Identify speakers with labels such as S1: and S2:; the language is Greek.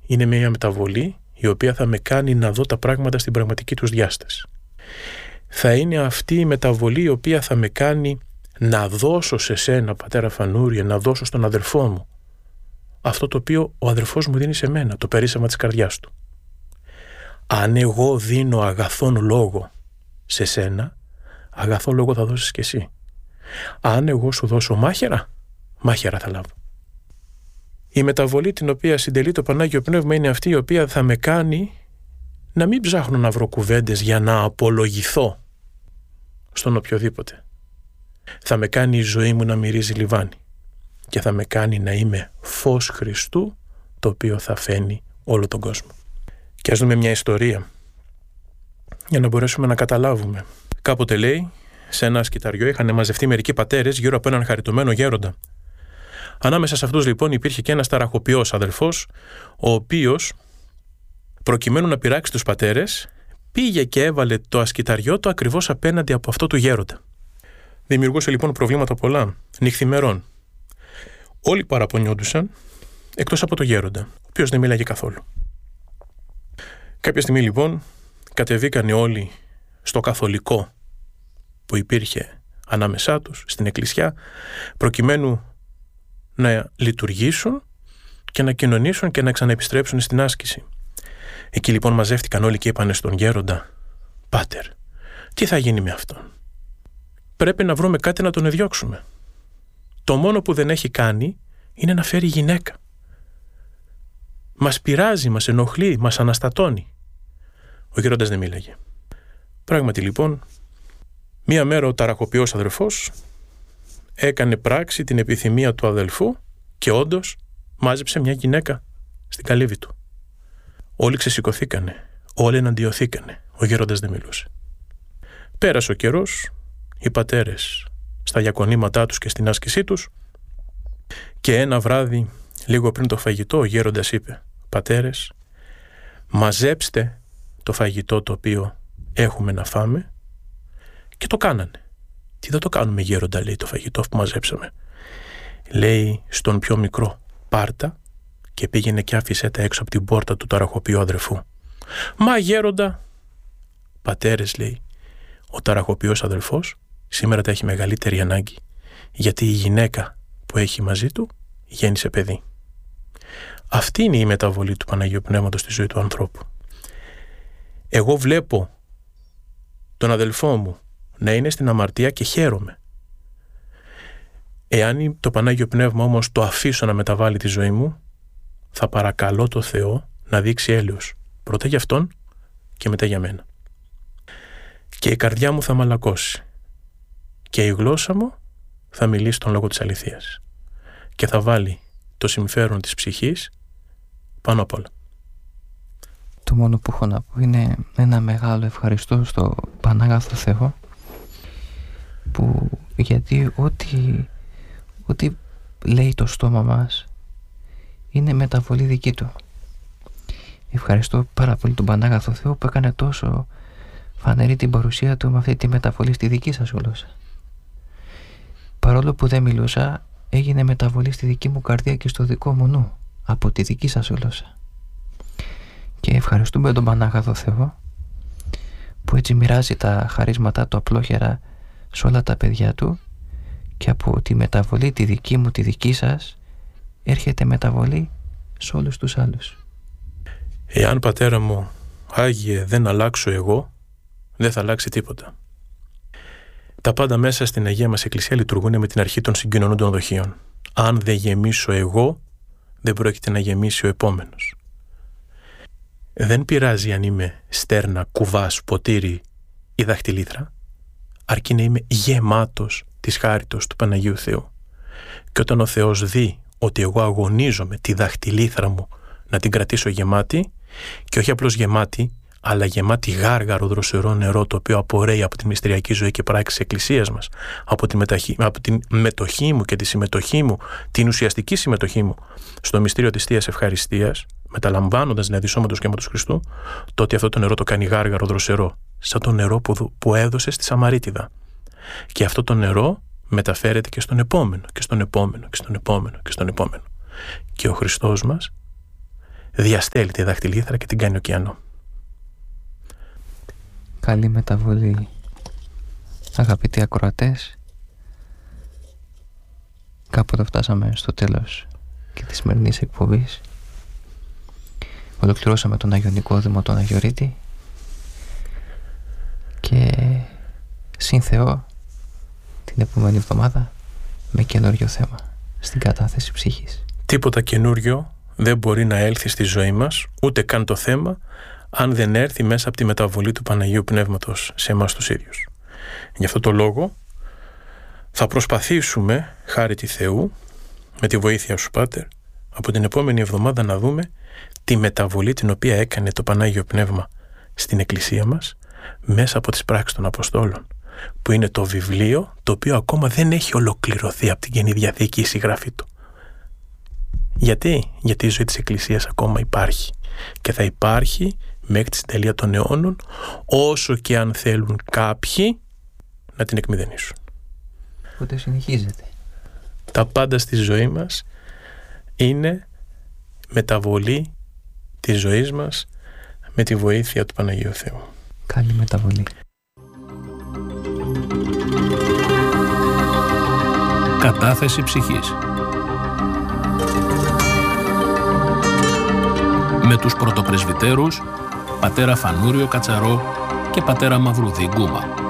S1: είναι μια μεταβολή η οποία θα με κάνει να δω τα πράγματα στην πραγματική τους διάσταση. Θα είναι αυτή η μεταβολή η οποία θα με κάνει να δώσω σε σένα, πατέρα Φανούριε, να δώσω στον αδερφό μου αυτό το οποίο ο αδερφός μου δίνει σε μένα, το περίσσευμα της καρδιάς του. Αν εγώ δίνω αγαθόν λόγο σε σένα, αγαθό λόγο θα δώσεις και εσύ. Αν εγώ σου δώσω μάχαιρα, μάχαιρα θα λάβω. Η μεταβολή την οποία συντελεί το Πανάγιο Πνεύμα είναι αυτή η οποία θα με κάνει να μην ψάχνω να βρω κουβέντες για να απολογηθώ στον οποιοδήποτε. Θα με κάνει η ζωή μου να μυρίζει λιβάνι και θα με κάνει να είμαι φως Χριστού, το οποίο θα φαίνει όλο τον κόσμο. Και ας δούμε μια ιστορία για να μπορέσουμε να καταλάβουμε. Κάποτε, λέει, σε ένα σκηταριό είχαν μαζευτεί μερικοί πατέρες γύρω από έναν χαριτωμένο γέροντα. Ανάμεσα σε αυτούς λοιπόν υπήρχε και ένας ταραχοποιός αδελφός, ο οποίος, προκειμένου να πειράξει τους πατέρες, πήγε και έβαλε το ασκηταριό του ακριβώς απέναντι από αυτό του γέροντα. Δημιουργούσε λοιπόν προβλήματα πολλά, νυχθημερών. Όλοι παραπονιόντουσαν, εκτός από το γέροντα, ο οποίος δεν μίλαγε καθόλου. Κάποια στιγμή λοιπόν κατεβήκανε όλοι στο καθολικό που υπήρχε ανάμεσά τους, στην εκκλησιά, προκειμένου να λειτουργήσουν και να κοινωνήσουν και να ξαναεπιστρέψουν στην άσκηση. Εκεί λοιπόν μαζεύτηκαν όλοι και είπανε στον γέροντα: «Πάτερ, τι θα γίνει με αυτόν? Πρέπει να βρούμε κάτι να τον εδιώξουμε. Το μόνο που δεν έχει κάνει είναι να φέρει γυναίκα. Μας πειράζει, μας ενοχλεί, μας αναστατώνει». Ο γέροντας δεν μίλαγε. Πράγματι λοιπόν, μία μέρα ο ταραχοποιός αδελφός έκανε πράξη την επιθυμία του αδελφού και όντως μάζεψε μια γυναίκα στην καλύβη του. Όλοι ξεσηκωθήκανε, όλοι εναντιωθήκανε. Ο γέροντας δεν μιλούσε. Πέρασε ο καιρός, οι πατέρες στα διακονήματά τους και στην άσκησή τους, και ένα βράδυ, λίγο πριν το φαγητό, ο γέροντας είπε: «Πατέρες, μαζέψτε το φαγητό το οποίο έχουμε να φάμε». Και το κάνανε. «Τι δεν το κάνουμε, γέροντα?» λέει, «το φαγητό που μαζέψαμε». Λέει στον πιο μικρό: «Πάρτα και πήγαινε και άφησέ τα έξω από την πόρτα του ταραχοποιού αδερφού». «Μα γέροντα!» «Πατέρες», λέει, «ο ταραχοποιός αδελφός σήμερα τα έχει μεγαλύτερη ανάγκη, γιατί η γυναίκα που έχει μαζί του γέννησε παιδί». Αυτή είναι η μεταβολή του Παναγίου Πνεύματος στη ζωή του ανθρώπου. Εγώ βλέπω τον αδελφό μου να είναι στην αμαρτία και χαίρομαι. Εάν το Πανάγιο Πνεύμα όμως το αφήσω να μεταβάλει τη ζωή μου, θα παρακαλώ το Θεό να δείξει έλεος, πρώτα για αυτόν και μετά για μένα. Και η καρδιά μου θα μαλακώσει και η γλώσσα μου θα μιλήσει τον λόγο της αληθείας και θα βάλει το συμφέρον της ψυχής πάνω απ' όλα.
S2: Το μόνο που έχω να πω είναι ένα μεγάλο ευχαριστώ στο Πανάγαθο Θεό, που γιατί ό,τι λέει το στόμα μας είναι μεταβολή δική του. Ευχαριστώ πάρα πολύ τον Πανάγαθο Θεό που έκανε τόσο φανερή την παρουσία του με αυτή τη μεταβολή στη δική σας γλώσσα. Παρόλο που δεν μιλούσα, έγινε μεταβολή στη δική μου καρδία και στο δικό μου νου από τη δική σας γλώσσα. Και ευχαριστούμε τον Πανάγαθο Θεό που έτσι μοιράζει τα χαρίσματά του απλόχερα σε όλα τα παιδιά του, και από τη μεταβολή τη δική μου, τη δική σας, έρχεται μεταβολή σε όλους τους άλλους.
S1: Εάν, πατέρα μου, Άγιε, δεν αλλάξω εγώ, δεν θα αλλάξει τίποτα. Τα πάντα μέσα στην Αγία μας Εκκλησία λειτουργούν με την αρχή των συγκοινωνούντων δοχείων. Αν δεν γεμίσω εγώ, δεν πρόκειται να γεμίσει ο επόμενος. Δεν πειράζει αν είμαι στέρνα, κουβάς, ποτήρι ή δαχτυλίδρα, αρκεί να είμαι γεμάτος της χάριτος του Παναγίου Θεού. Και όταν ο Θεός δει ότι εγώ αγωνίζομαι τη δαχτυλίδρα μου να την κρατήσω γεμάτη, και όχι απλώς γεμάτη, αλλά γεμάτη γάργαρο δροσερό νερό, το οποίο απορρέει από τη μυστηριακή ζωή και πράξη της Εκκλησίας μας, από την μετοχή μου και τη συμμετοχή μου, την ουσιαστική συμμετοχή μου στο μυστήριο της Θείας Ευχαριστίας, μεταλαμβάνοντας δηλαδή σώματος και αίματος Χριστού, τότε αυτό το νερό το κάνει γάργαρο δροσερό, σαν το νερό που έδωσε στη Σαμαρίτιδα. Και αυτό το νερό μεταφέρεται και στον επόμενο, και στον επόμενο, και στον επόμενο, και στον επόμενο. Και ο Χριστός μας διαστέλει τη δαχτυλίθρα και την κάνει ωκεανό.
S2: Καλή μεταβολή, αγαπητοί ακροατές. Κάποτε φτάσαμε στο τέλος και της σημερινής εκπομπής. Ολοκληρώσαμε τον Αγιονικό Δήμο, τον Αγιορείτη, και συν Θεό την επόμενη εβδομάδα με καινούριο θέμα στην κατάθεση ψυχής.
S1: Τίποτα καινούριο δεν μπορεί να έλθει στη ζωή μας, ούτε καν το θέμα, αν δεν έρθει μέσα από τη μεταβολή του Παναγίου Πνεύματος σε εμάς τους ίδιους. Γι' αυτό το λόγο θα προσπαθήσουμε, χάρη τη Θεού, με τη βοήθεια σου, Πάτερ, από την επόμενη εβδομάδα να δούμε τη μεταβολή την οποία έκανε το Πανάγιο Πνεύμα στην Εκκλησία μας μέσα από τις πράξεις των Αποστόλων, που είναι το βιβλίο το οποίο ακόμα δεν έχει ολοκληρωθεί από την Καινή Διαθήκη η συγγραφή του. Γιατί η ζωή της Εκκλησίας ακόμα υπάρχει και θα υπάρχει μέχρι τη τελεία των αιώνων, όσο και αν θέλουν κάποιοι να την εκμηδενήσουν.
S2: Οπότε συνεχίζεται.
S1: Τα πάντα στη ζωή μας είναι μεταβολή της ζωής μας με τη βοήθεια του Παναγίου Θεού.
S2: Καλή μεταβολή.
S3: Κατάθεση ψυχής με τους πρωτοπρεσβυτέρους πατέρα Φανούριο Κατσαρό και πατέρα Μαυρουδή Γκούμα.